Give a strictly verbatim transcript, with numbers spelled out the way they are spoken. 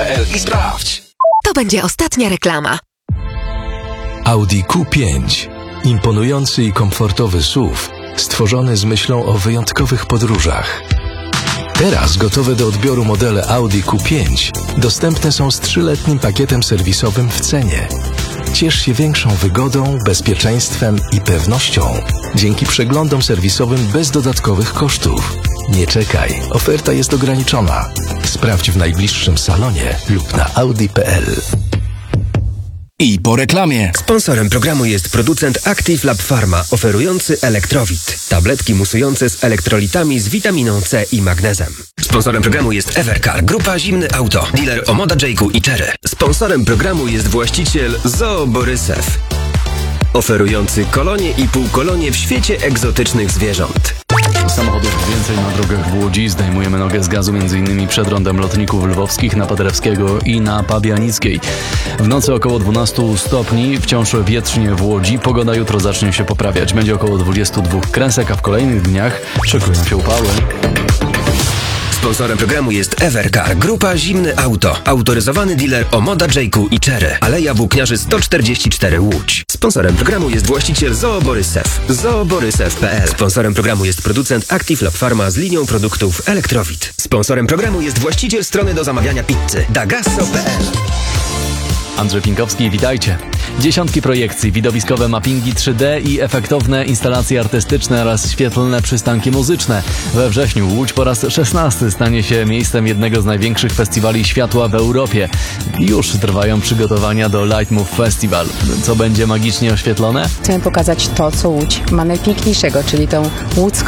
kropka p l i sprawdź. To będzie ostatnia reklama. Audi Q pięć. Imponujący i komfortowy S U V, stworzony z myślą o wyjątkowych podróżach. Teraz gotowe do odbioru modele Audi Q pięć dostępne są z trzyletnim pakietem serwisowym w cenie. Ciesz się większą wygodą, bezpieczeństwem i pewnością dzięki przeglądom serwisowym bez dodatkowych kosztów. Nie czekaj, oferta jest ograniczona. Sprawdź w najbliższym salonie lub na audi kropka p l. I po reklamie. Sponsorem programu jest producent Active Lab Pharma, oferujący Elektrowit. Tabletki musujące z elektrolitami z witaminą C i magnezem. Sponsorem programu jest Evercar, grupa Zimny Auto, dealer Omoda Jayku i Chery. Sponsorem programu jest właściciel Zoo Borysew, oferujący kolonie i półkolonie w świecie egzotycznych zwierząt. Samochodów więcej na drogach w Łodzi. Zdejmujemy nogę z gazu m.in. przed rondem lotników lwowskich na Paderewskiego i na Pabianickiej. W nocy około dwanaście stopni, wciąż wietrznie w Łodzi. Pogoda jutro zacznie się poprawiać. Będzie około dwadzieścia dwa kresek, a w kolejnych dniach szykują się upały. Sponsorem programu jest Evercar, grupa Zimny Auto, autoryzowany dealer Omoda Jayku i Chery, Aleja Włókniarzy sto czterdzieści cztery Łódź. Sponsorem programu jest właściciel Zoo Borysew, zoo borysew kropka p l. Sponsorem programu jest producent Active Lab Pharma z linią produktów Elektrowit. Sponsorem programu jest właściciel strony do zamawiania pizzy dagasso kropka p l. Andrzej Pinkowski, witajcie. Dziesiątki projekcji, widowiskowe mappingi trzy D i efektowne instalacje artystyczne oraz świetlne przystanki muzyczne. We wrześniu Łódź po raz szesnasty stanie się miejscem jednego z największych festiwali światła w Europie. Już trwają przygotowania do Light Move Festival. Co będzie magicznie oświetlone? Chcemy pokazać to, co Łódź ma najpiękniejszego, czyli tą łódzką